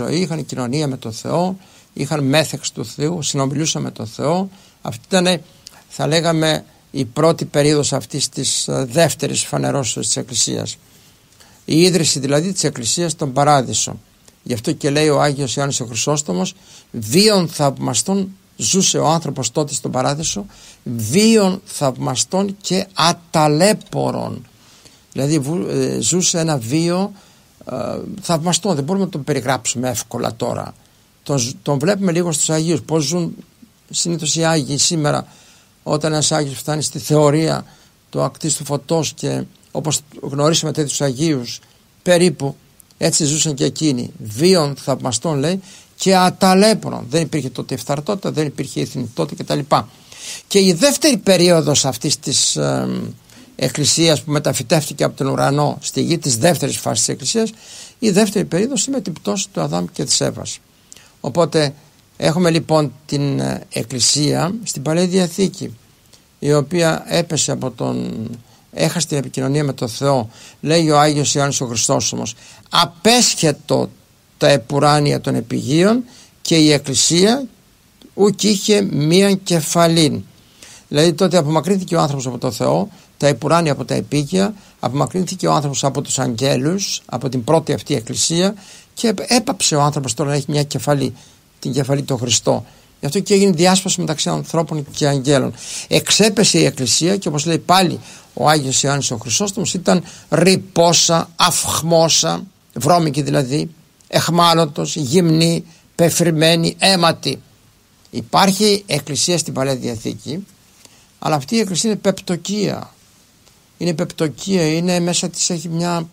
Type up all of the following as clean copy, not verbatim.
ζωή, είχαν κοινωνία με τον Θεό, είχαν μέθεξη του Θεού, συνομιλούσαν με τον Θεό. Αυτή ήταν, θα λέγαμε, η πρώτη περίοδος αυτής της δεύτερης φανερώσεως της Εκκλησίας. Η ίδρυση δηλαδή της Εκκλησίας στον Παράδεισο. Γι' αυτό και λέει ο Άγιος Ιωάννης ο Χρυσόστομος, βίων θαυμαστών ζούσε ο άνθρωπος τότε στον Παράδεισο, βίων θαυμαστών και αταλέπορων. Δηλαδή ζούσε ένα βίο θαυμαστών, δεν μπορούμε να τον περιγράψουμε εύκολα τώρα. Τον βλέπουμε λίγο στους Αγίους, πώς ζουν συνήθως οι Άγιοι σήμερα. Όταν ένας Άγιος φτάνει στη θεωρία του ακτίστου φωτός και όπως γνωρίσαμε τέτοιους Αγίους, περίπου έτσι ζούσαν και εκείνοι. Βίων θαυμαστών λέει και αταλέπορων. Δεν υπήρχε τότε ευθαρτότητα, δεν υπήρχε εθνικότητα κτλ. Και η δεύτερη περίοδος αυτής της Εκκλησίας που μεταφυτεύτηκε από τον ουρανό στη γη, της δεύτερης φάσης της Εκκλησίας, η δεύτερη περίοδος είναι με την πτώση του Αδάμ και της Εύας. Οπότε έχουμε λοιπόν την Εκκλησία στην Παλαιά Διαθήκη, η οποία έπεσε έχασε την επικοινωνία με τον Θεό. Λέει ο Άγιος Ιωάννης ο Χρυσόστομος, απέσχετο τα επουράνια των επιγείων και η Εκκλησία ουκ είχε μίαν κεφαλήν. Δηλαδή τότε απομακρύνθηκε ο άνθρωπος από τον Θεό, τα επουράνια από τα επίκαια, απομακρύνθηκε ο άνθρωπος από τους αγγέλους, από την πρώτη αυτή Εκκλησία, και έπαψε ο άνθρωπος τώρα να έχει μια κεφαλή, την κεφαλή του Χριστό. Γι' αυτό και έγινε διάσπαση μεταξύ ανθρώπων και αγγέλων. Εξέπεσε η Εκκλησία και όπως λέει πάλι ο Άγιος Ιωάννης ο Χρυσόστομος, ήταν ρυπόσα, αυχμόσα, βρώμικη δηλαδή, εχμάλωτος, γυμνή, πεφρημένη, αίματη. Υπάρχει Εκκλησία στην Παλαιά Διαθήκη, αλλά αυτή η Εκκλησία είναι πεπτοκία. Είναι πεπτοκία, είναι μέσα της, έχει μια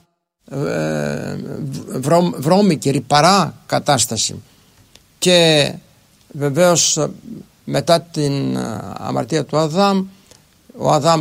βρώμικη, ρυπαρά κατάσταση. Και βεβαίως μετά την αμαρτία του Αδάμ, ο Αδάμ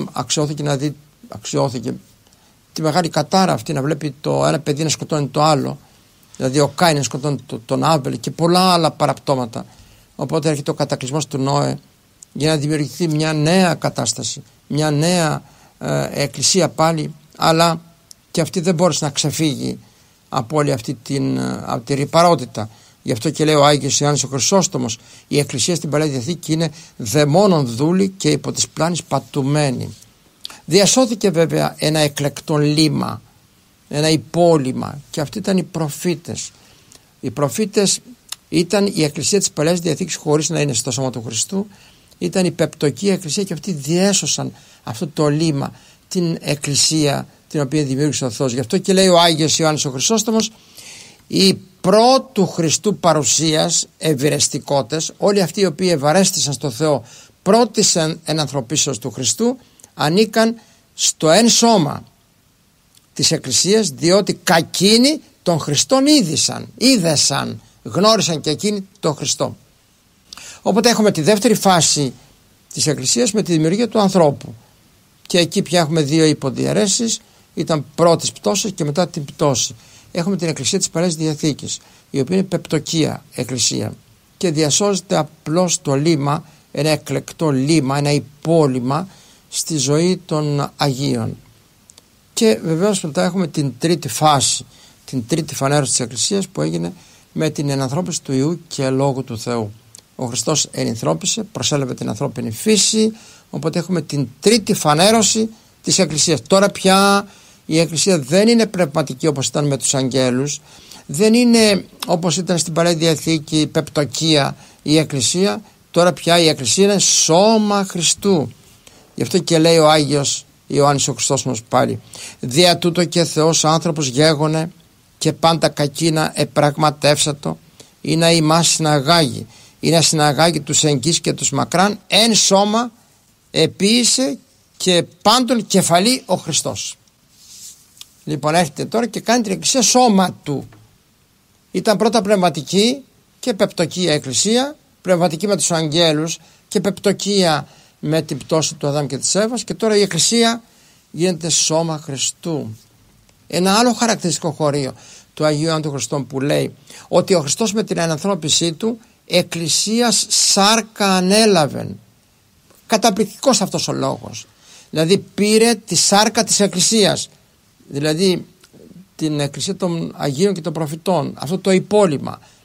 αξιώθηκε τη μεγάλη κατάρα αυτή, να βλέπει το ένα παιδί να σκοτώνει το άλλο, δηλαδή ο Κάιν να σκοτώνει τον Άβελ και πολλά άλλα παραπτώματα. Οπότε έρχεται ο κατακλυσμός του Νόε για να δημιουργηθεί μια νέα κατάσταση, μια νέα εκκλησία πάλι, αλλά και αυτή δεν μπόρεσε να ξεφύγει από όλη αυτή από τη ρυπαρότητα. Γι' αυτό και λέει ο Άγιος Ιωάννης ο Χρυσόστομος, η Εκκλησία στην Παλαιά Διαθήκη είναι δαιμόνων δούλη και υπό της πλάνης πατουμένη. Διασώθηκε βέβαια ένα εκλεκτό λίμα, ένα υπόλοιμα, και αυτοί ήταν οι προφήτες. Οι προφήτες ήταν η Εκκλησία της Παλαιάς Διαθήκης, χωρίς να είναι στο σώμα του Χριστού, ήταν η πεπτοκία Εκκλησία, και αυτοί διέσωσαν αυτό το λίμα, την Εκκλησία την οποία δημιούργησε ο Θεός. Γι' αυτό και λέει ο Άγιος Ιωάννης ο Χρυσόστομος, οι πρώτου Χριστού παρουσίας ευηρεστικότες, όλοι αυτοί οι οποίοι ευαρέστησαν στο Θεό πρώτης ενανθρωπίσεως του Χριστού, ανήκαν στο εν σώμα της Εκκλησίας, διότι κακίνοι των Χριστών είδεσαν, γνώρισαν και εκείνοι τον Χριστό. Οπότε έχουμε τη δεύτερη φάση της Εκκλησίας με τη δημιουργία του ανθρώπου, και εκεί πια έχουμε δύο υποδιαιρέσεις, ήταν πρώτης πτώσης και μετά την πτώση. Έχουμε την Εκκλησία της Παλαιάς Διαθήκης, η οποία είναι πεπτοκία Εκκλησία, και διασώζεται απλώς το λίμα, ένα εκλεκτό λίμα, ένα υπόλοιμα στη ζωή των Αγίων. Και βεβαίως μετά έχουμε την τρίτη φάση, την τρίτη φανέρωση της Εκκλησίας, που έγινε με την ενανθρώπιση του Υιού και Λόγου του Θεού. Ο Χριστός ενανθρώπισε, προσέλαβε την ανθρώπινη φύση, οπότε έχουμε την τρίτη φανέρωση της Εκκλησίας. Τώρα πια η Εκκλησία δεν είναι πνευματική όπως ήταν με τους αγγέλους, δεν είναι όπως ήταν στην Παλαιά Διαθήκη πεπτοκία η Εκκλησία. Τώρα πια η Εκκλησία είναι σώμα Χριστού. Γι' αυτό και λέει ο Άγιος Ιωάννης ο Χρυσόστομος πάλι, δια τούτο και Θεός άνθρωπος γέγονε και πάντα κακίνα επραγματεύσατο, ή να ημάς συναγάγει, ή να συναγάγει τους εγγύς και τους μακράν, εν σώμα επίησε και πάντων κεφαλή ο Χριστός. Λοιπόν, έρχεται τώρα και κάνει την Εκκλησία σώμα του. Ήταν πρώτα πνευματική και πεπτοκία Εκκλησία, πνευματική με τους αγγέλους και πεπτοκία με την πτώση του Αδάμ και της Εύας, και τώρα η Εκκλησία γίνεται σώμα Χριστού. Ένα άλλο χαρακτηριστικό χωρίο του Αγίου Ιωάννου του Χριστόν, που λέει ότι ο Χριστός με την ανανθρώπισή του εκκλησίας σάρκα ανέλαβεν. Καταπληκτικός αυτός ο λόγος. Δηλαδή πήρε τη σάρκα της Εκκλησίας, δηλαδή την εκκλησία των Αγίων και των Προφητών, αυτό το υπόλοιμα,